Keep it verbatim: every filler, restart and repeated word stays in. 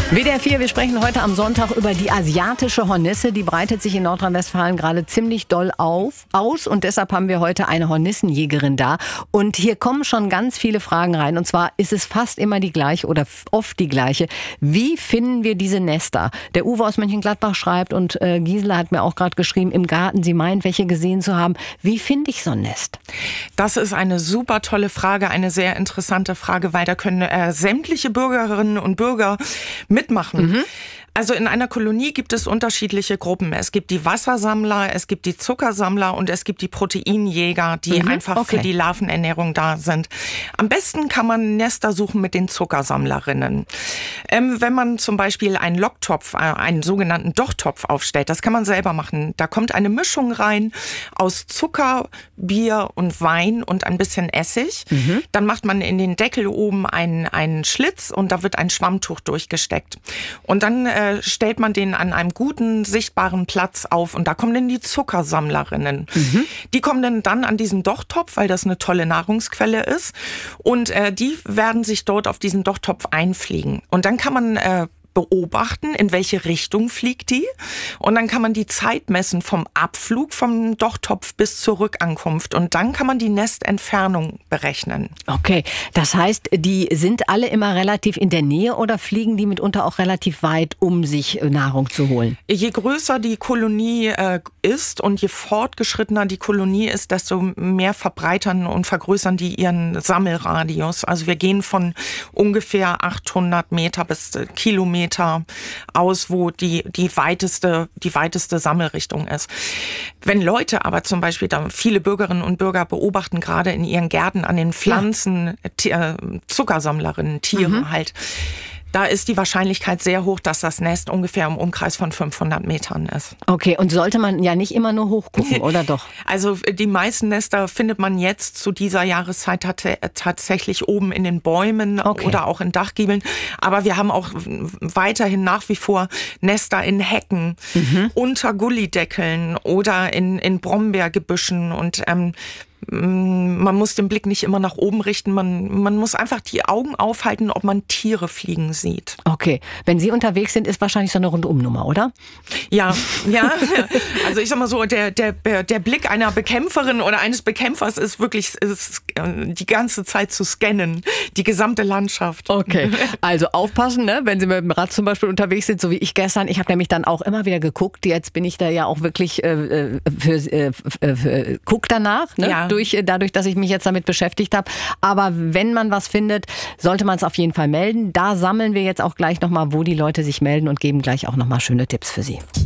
W D R vier, wir sprechen heute am Sonntag über die asiatische Hornisse. Die breitet sich in Nordrhein-Westfalen gerade ziemlich doll auf, aus und deshalb haben wir heute eine Hornissenjägerin da. Und hier kommen schon ganz viele Fragen rein. Und zwar ist es fast immer die gleiche oder oft die gleiche. Wie finden wir diese Nester? Der Uwe aus Mönchengladbach schreibt und äh, Gisela hat mir auch gerade geschrieben, im Garten, sie meint, welche gesehen zu haben. Wie finde ich so ein Nest? Das ist eine super tolle Frage, eine sehr interessante Frage, weil da können äh, sämtliche Bürgerinnen und Bürger mitmachen. Mhm. Also in einer Kolonie gibt es unterschiedliche Gruppen. Es gibt die Wassersammler, es gibt die Zuckersammler und es gibt die Proteinjäger, die mhm, einfach okay. für die Larvenernährung da sind. Am besten kann man Nester suchen mit den Zuckersammlerinnen. Ähm, wenn man zum Beispiel einen Locktopf, äh, einen sogenannten Dochtopf aufstellt, das kann man selber machen. Da kommt eine Mischung rein aus Zucker, Bier und Wein und ein bisschen Essig. Mhm. Dann macht man in den Deckel oben einen, einen Schlitz und da wird ein Schwammtuch durchgesteckt. Und dann äh, stellt man den an einem guten, sichtbaren Platz auf und da kommen dann die Zuckersammlerinnen. Mhm. Die kommen dann, dann an diesen Dochtopf, weil das eine tolle Nahrungsquelle ist und äh, die werden sich dort auf diesen Dochtopf einfliegen. Und dann kann man äh, beobachten, in welche Richtung fliegt die. Und dann kann man die Zeit messen vom Abflug vom Dochtopf bis zur Rückankunft. Und dann kann man die Nestentfernung berechnen. Okay, das heißt, die sind alle immer relativ in der Nähe oder fliegen die mitunter auch relativ weit, um sich Nahrung zu holen? Je größer die Kolonie äh, ist und je fortgeschrittener die Kolonie ist, desto mehr verbreitern und vergrößern die ihren Sammelradius. Also wir gehen von ungefähr achthundert Meter bis Kilometer aus, wo die, die weiteste, die weiteste Sammelrichtung ist. Wenn Leute aber zum Beispiel, da viele Bürgerinnen und Bürger beobachten gerade in ihren Gärten an den Pflanzen, ja. Zuckersammlerinnen, Tiere mhm. halt, da ist die Wahrscheinlichkeit sehr hoch, dass das Nest ungefähr im Umkreis von fünfhundert Metern ist. Okay, und sollte man ja nicht immer nur hochgucken, oder doch? Also die meisten Nester findet man jetzt zu dieser Jahreszeit tatsächlich oben in den Bäumen okay. oder auch in Dachgiebeln. Aber wir haben auch weiterhin nach wie vor Nester in Hecken, mhm. unter Gullideckeln oder in, in Brombeergebüschen und ähm, man muss den Blick nicht immer nach oben richten, man, man muss einfach die Augen aufhalten, ob man Tiere fliegen sieht. Okay, wenn Sie unterwegs sind, ist wahrscheinlich so eine Rundumnummer, oder? Ja, ja. Also ich sag mal so, der, der, der Blick einer Bekämpferin oder eines Bekämpfers ist wirklich ist die ganze Zeit zu scannen, die gesamte Landschaft. Okay, also aufpassen, ne? Wenn Sie mit dem Rad zum Beispiel unterwegs sind, so wie ich gestern. Ich habe nämlich dann auch immer wieder geguckt, jetzt bin ich da ja auch wirklich äh, für, äh, für, guck danach, ne? Ja. Durch, dadurch, dass ich mich jetzt damit beschäftigt habe. Aber wenn man was findet, sollte man es auf jeden Fall melden. Da sammeln wir jetzt auch gleich nochmal, wo die Leute sich melden und geben gleich auch nochmal schöne Tipps für Sie.